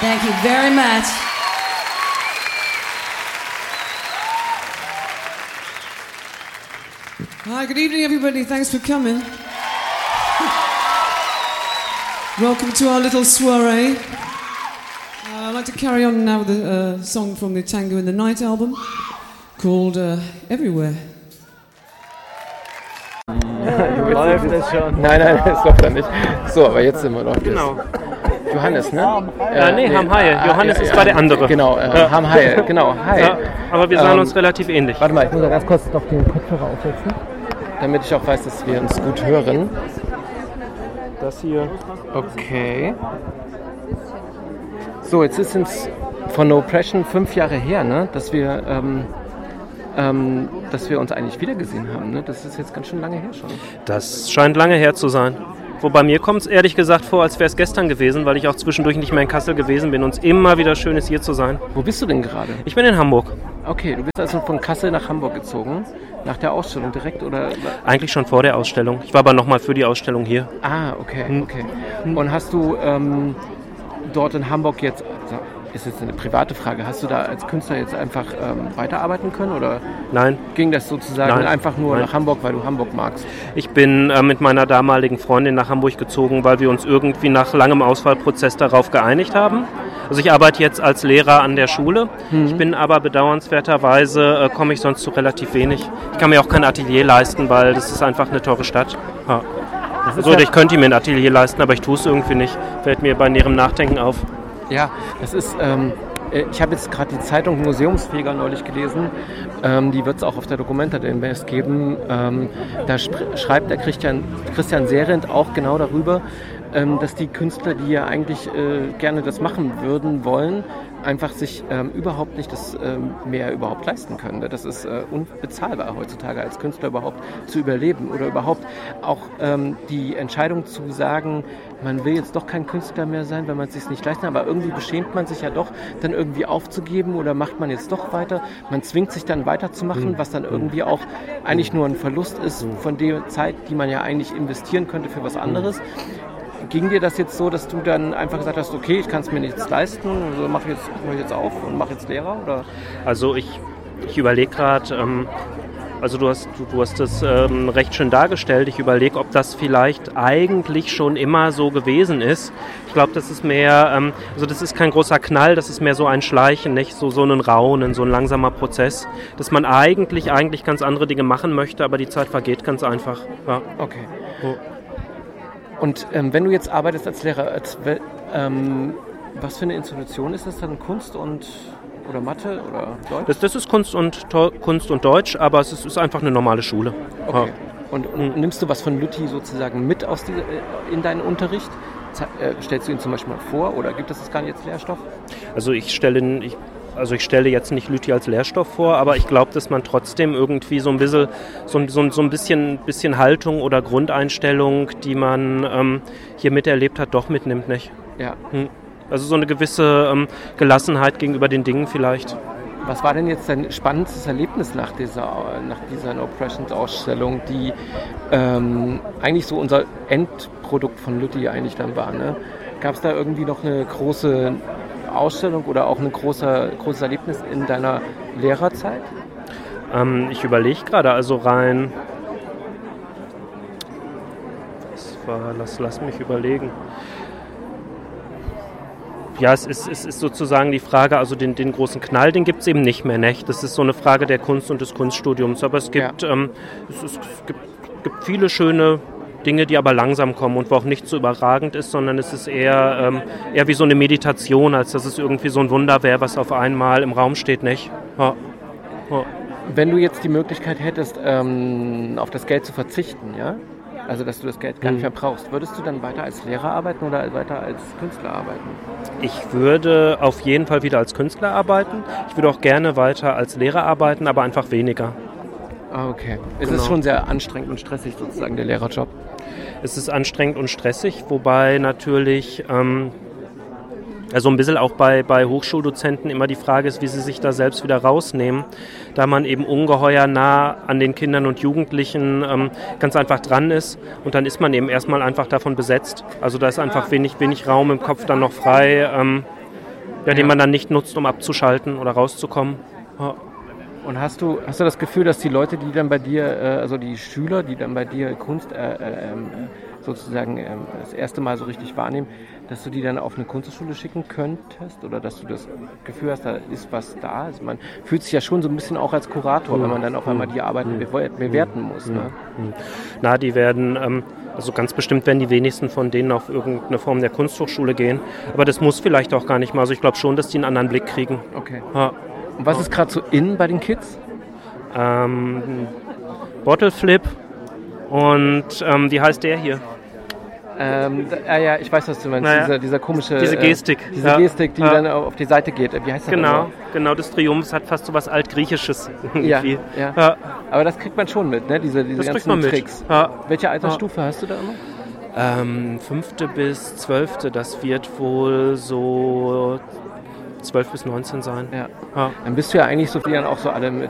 Thank you very much. Hi, good evening, everybody. Thanks for coming. Welcome to our little soiree. I'd like to carry on now with a song from the Tango in the Night album called Everywhere. Läuft es schon? Nein, es läuft noch nicht. So, aber jetzt sind wir noch. Genau. Johannes, ne? Ham Haie. Johannes ist bei der andere. Genau, Ham Haie. Genau, Hi. Ja, aber wir sahen uns relativ ähnlich. Warte mal, ich muss da ganz kurz noch den Kopfhörer aufsetzen, damit ich auch weiß, dass wir uns gut hören. Das hier. Okay. So, jetzt ist es von No Oppression 5 Jahre her, ne? Dass wir uns eigentlich wiedergesehen haben. Ne? Das ist jetzt ganz schön lange her schon. Das scheint lange her zu sein. Wobei mir kommt es ehrlich gesagt vor, als wäre es gestern gewesen, weil ich auch zwischendurch nicht mehr in Kassel gewesen bin und es immer wieder schön ist, hier zu sein. Wo bist du denn gerade? Ich bin in Hamburg. Okay, du bist also von Kassel nach Hamburg gezogen, nach der Ausstellung direkt, oder? Eigentlich schon vor der Ausstellung. Ich war aber nochmal für die Ausstellung hier. Ah, okay. Und hast du dort in Hamburg jetzt, ist jetzt eine private Frage, hast du da als Künstler jetzt einfach weiterarbeiten können, oder? Nein. Ging das sozusagen einfach nur nach Hamburg, weil du Hamburg magst? Ich bin mit meiner damaligen Freundin nach Hamburg gezogen, weil wir uns irgendwie nach langem Auswahlprozess darauf geeinigt haben. Also ich arbeite jetzt als Lehrer an der Schule. Ich bin aber bedauernswerterweise, komme ich sonst zu relativ wenig. Ich kann mir auch kein Atelier leisten, weil das ist einfach eine teure Stadt. Ja. Ich könnte mir ein Atelier leisten, aber ich tue es irgendwie nicht. Fällt mir bei näherem Nachdenken auf. Ja, das ist, ich habe jetzt gerade die Zeitung Museumsfeger neulich gelesen, die wird es auch auf der Documenta der Invest geben. Da schreibt der Christian Sehrendt auch genau darüber, dass die Künstler, die ja eigentlich gerne das machen wollen, einfach sich überhaupt nicht das mehr überhaupt leisten können. Das ist unbezahlbar heutzutage als Künstler überhaupt zu überleben oder überhaupt auch die Entscheidung zu sagen, man will jetzt doch kein Künstler mehr sein, wenn man es sich nicht leisten kann, aber irgendwie beschämt man sich ja doch, dann irgendwie aufzugeben, oder macht man jetzt doch weiter. Man zwingt sich dann weiterzumachen, was dann irgendwie auch eigentlich nur ein Verlust ist von der Zeit, die man ja eigentlich investieren könnte für was anderes. Ging dir das jetzt so, dass du dann einfach gesagt hast, okay, ich kann es mir nicht leisten, also mach ich jetzt auf und mache jetzt Lehrer? Oder? Also ich überlege gerade, also du hast das recht schön dargestellt. Ich überlege, ob das vielleicht eigentlich schon immer so gewesen ist. Ich glaube, das ist mehr, also das ist kein großer Knall, das ist mehr so ein Schleichen, nicht so ein Raunen, so ein langsamer Prozess, dass man eigentlich ganz andere Dinge machen möchte, aber die Zeit vergeht ganz einfach. Ja. Okay. Oh. Und wenn du jetzt arbeitest als Lehrer, was für eine Institution ist das dann? Kunst oder Mathe oder Deutsch? Das ist Kunst und Deutsch, aber es ist einfach eine normale Schule. Okay. Ja. Und nimmst du was von Lütti sozusagen mit in deinen Unterricht? Stellst du ihn zum Beispiel mal vor, oder gibt es das gar nicht als Lehrstoff? Also ich stelle jetzt nicht Lüthi als Lehrstoff vor, aber ich glaube, dass man trotzdem irgendwie so ein bisschen Haltung oder Grundeinstellung, die man hier miterlebt hat, doch mitnimmt, nicht? Ja. Also so eine gewisse Gelassenheit gegenüber den Dingen vielleicht. Was war denn jetzt dein spannendstes Erlebnis nach dieser No Oppression-Ausstellung, die eigentlich so unser Endprodukt von Lütti eigentlich dann war, ne? Gab es da irgendwie noch eine große Ausstellung oder auch ein großes Erlebnis in deiner Lehrerzeit? Ich überlege gerade, also rein... Lass mich überlegen. Ja, es ist sozusagen die Frage, also den großen Knall, den gibt es eben nicht mehr, nicht? Das ist so eine Frage der Kunst und des Kunststudiums. Aber es gibt viele schöne Dinge, die aber langsam kommen und wo auch nicht so überragend ist, sondern es ist eher wie so eine Meditation, als dass es irgendwie so ein Wunder wäre, was auf einmal im Raum steht, nicht? Ja. Ja. Wenn du jetzt die Möglichkeit hättest, auf das Geld zu verzichten, ja? Also dass du das Geld gar nicht mehr brauchst, würdest du dann weiter als Lehrer arbeiten oder weiter als Künstler arbeiten? Ich würde auf jeden Fall wieder als Künstler arbeiten. Ich würde auch gerne weiter als Lehrer arbeiten, aber einfach weniger. Okay. Es ist schon sehr anstrengend und stressig sozusagen, der Lehrerjob. Es ist anstrengend und stressig, wobei natürlich also ein bisschen auch bei Hochschuldozenten immer die Frage ist, wie sie sich da selbst wieder rausnehmen, da man eben ungeheuer nah an den Kindern und Jugendlichen ganz einfach dran ist, und dann ist man eben erstmal einfach davon besetzt. Also da ist einfach wenig Raum im Kopf dann noch frei. den man dann nicht nutzt, um abzuschalten oder rauszukommen. Ja. Und hast du das Gefühl, dass die Leute, die dann bei dir, also die Schüler, die dann bei dir Kunst sozusagen das erste Mal so richtig wahrnehmen, dass du die dann auf eine Kunsthochschule schicken könntest oder dass du das Gefühl hast, da ist was da? Also man fühlt sich ja schon so ein bisschen auch als Kurator, wenn man dann auf einmal die Arbeiten bewerten muss. Ne? Na, die werden, also ganz bestimmt werden die wenigsten von denen auf irgendeine Form der Kunsthochschule gehen, aber das muss vielleicht auch gar nicht mal. Also ich glaube schon, dass die einen anderen Blick kriegen. Okay. Ja. Und was ist gerade so in bei den Kids? Bottle Flip und wie heißt der hier? Ja, ich weiß, was du meinst. Naja, dieser komische... Diese Gestik. Gestik, die dann auf die Seite geht. Wie heißt das? Genau, das Triumph hat fast so was Altgriechisches. Ja. Aber das kriegt man schon mit, ne? Diese ganzen Tricks. Ja. Welche Altersstufe hast du da immer? 5. bis 12. Das wird wohl so 12 bis 19 sein. Ja. Dann bist du ja eigentlich so, die dann auch so alle mit